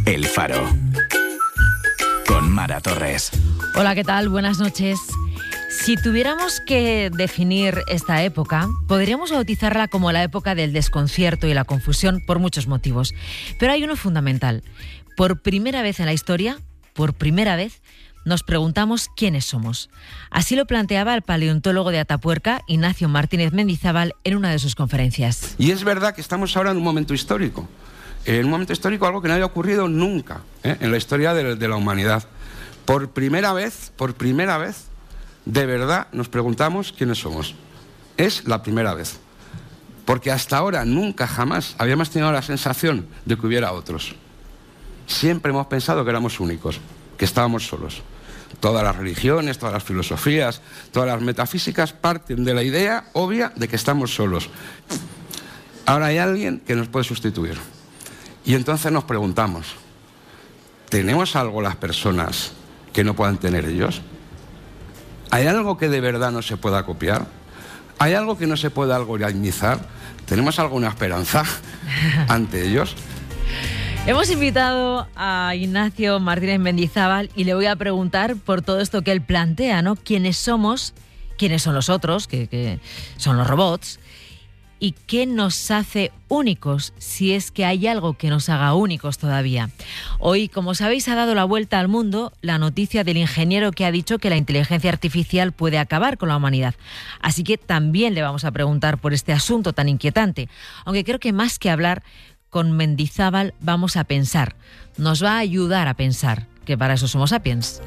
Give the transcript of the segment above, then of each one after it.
El Faro. Con Mara Torres. Hola, ¿qué tal? Buenas noches. Si tuviéramos que definir esta época, podríamos bautizarla como la época del desconcierto y la confusión por muchos motivos. Pero hay uno fundamental. Por primera vez en la historia, nos preguntamos quiénes somos. Así lo planteaba el paleontólogo de Atapuerca, Ignacio Martínez Mendizábal, en una de sus conferencias. Y es verdad que estamos ahora en un momento histórico. En un momento histórico, algo que no había ocurrido nunca en la historia de la humanidad. Por primera vez, de verdad nos preguntamos quiénes somos. Es la primera vez. Porque hasta ahora, nunca, jamás, habíamos tenido la sensación de que hubiera otros. Siempre hemos pensado que éramos únicos, que estábamos solos. Todas las religiones, todas las filosofías, todas las metafísicas parten de la idea obvia de que estamos solos. Ahora hay alguien que nos puede sustituir. Y entonces nos preguntamos, ¿tenemos algo las personas que no puedan tener ellos? ¿Hay algo que de verdad no se pueda copiar? ¿Hay algo que no se pueda algoritmizar? ¿Tenemos alguna esperanza ante ellos? Hemos invitado a Ignacio Martínez Mendizábal y le voy a preguntar por todo esto que él plantea, ¿no? ¿Quiénes somos? ¿Quiénes son los otros? Que son los robots. ¿Y qué nos hace únicos, si es que hay algo que nos haga únicos todavía? Hoy, como sabéis, ha dado la vuelta al mundo la noticia del ingeniero que ha dicho que la inteligencia artificial puede acabar con la humanidad. Así que también le vamos a preguntar por este asunto tan inquietante. Aunque creo que más que hablar, con Mendizábal vamos a pensar. Nos va a ayudar a pensar, que para eso somos sapiens.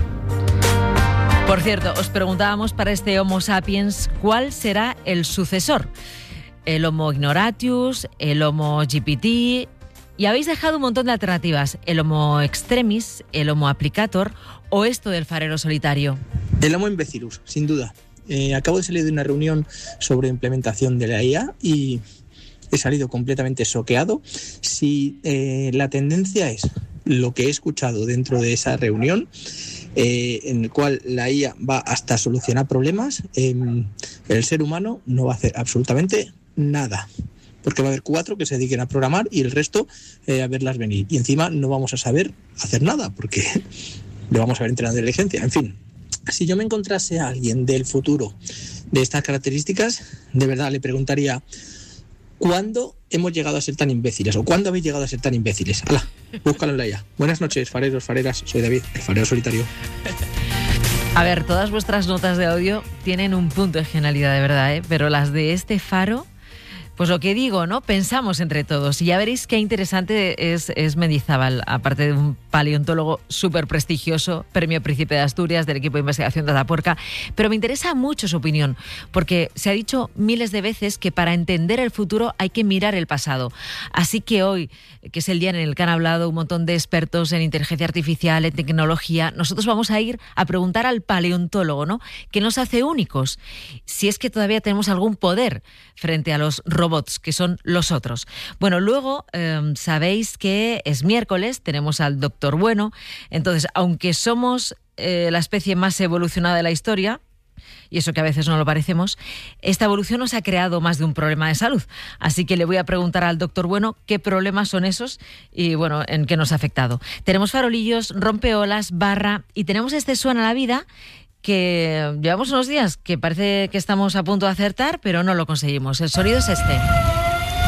Por cierto, os preguntábamos para este Homo sapiens cuál será el sucesor. El Homo ignoratius, el Homo GPT, y habéis dejado un montón de alternativas. El Homo extremis, el Homo applicator o esto del farero solitario. El Homo imbecilus, sin duda. Acabo de salir de una reunión sobre implementación de la IA y he salido completamente choqueado. Si la tendencia es lo que he escuchado dentro de esa reunión, en el cual la IA va hasta solucionar problemas, el ser humano no va a hacer absolutamente nada, porque va a haber 4 que se dediquen a programar y el resto a verlas venir, y encima no vamos a saber hacer nada porque lo vamos a ver entrenando de inteligencia. En fin, si yo me encontrase a alguien del futuro de estas características, de verdad le preguntaría: ¿cuándo hemos llegado a ser tan imbéciles? ¿O cuándo habéis llegado a ser tan imbéciles? ¡Hala! Búscalo en la IA. Buenas noches, fareros, fareras. Soy David, el farero solitario. A ver, todas vuestras notas de audio tienen un punto de genialidad, de verdad, pero las de este faro, pues lo que digo, ¿no? Pensamos entre todos. Y ya veréis qué interesante es Mendizábal, aparte de un paleontólogo súper prestigioso, Premio Príncipe de Asturias del equipo de investigación de Atapuerca. Pero me interesa mucho su opinión, porque se ha dicho miles de veces que para entender el futuro hay que mirar el pasado. Así que hoy, que es el día en el que han hablado un montón de expertos en inteligencia artificial, en tecnología, nosotros vamos a ir a preguntar al paleontólogo, ¿no? ¿Qué nos hace únicos? Si es que todavía tenemos algún poder frente a los robots, que son los otros. Bueno, luego sabéis que es miércoles, tenemos al Doctor Bueno. Entonces, aunque somos la especie más evolucionada de la historia, y eso que a veces no lo parecemos, esta evolución nos ha creado más de un problema de salud. Así que le voy a preguntar al Doctor Bueno qué problemas son esos y, bueno, en qué nos ha afectado. Tenemos farolillos, rompeolas, barra y tenemos este Suena la Vida, que llevamos unos días que parece que estamos a punto de acertar, pero no lo conseguimos. El sonido es este.